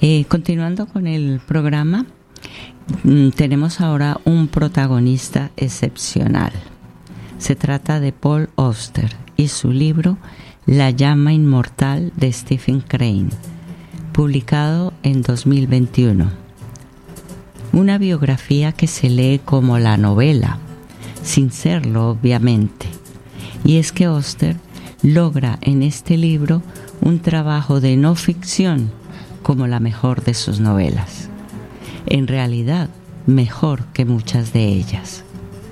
Continuando con el programa, tenemos ahora un protagonista excepcional. Se trata de Paul Auster y su libro La llama inmortal de Stephen Crane, publicado en 2021. Una biografía que se lee como la novela, sin serlo obviamente. Y es que Auster logra en este libro un trabajo de no ficción como la mejor de sus novelas. En realidad, mejor que muchas de ellas.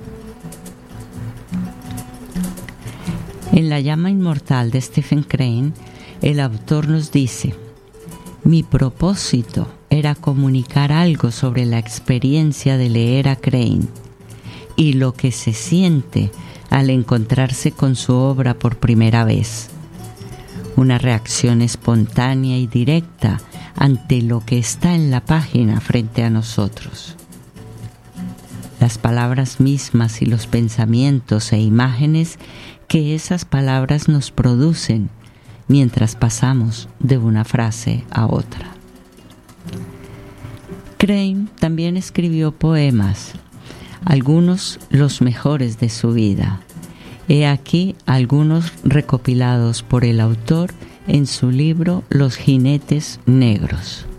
En La llama inmortal de Stephen Crane, el autor nos dice: mi propósito era comunicar algo sobre la experiencia de leer a Crane y lo que se siente al encontrarse con su obra por primera vez. Una reacción espontánea y directa ante lo que está en la página frente a nosotros. Las palabras mismas y los pensamientos e imágenes que esas palabras nos producen mientras pasamos de una frase a otra. Crane también escribió poemas, algunos los mejores de su vida. He aquí algunos recopilados por el autor en su libro Los jinetes negros.